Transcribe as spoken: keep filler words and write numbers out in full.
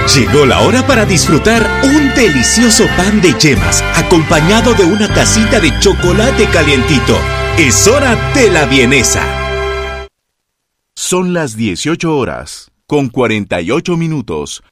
Llegó la hora para disfrutar un delicioso pan de yemas acompañado de una tacita de chocolate calientito. Es hora de la vienesa. Son las dieciocho horas, con cuarenta y ocho minutos.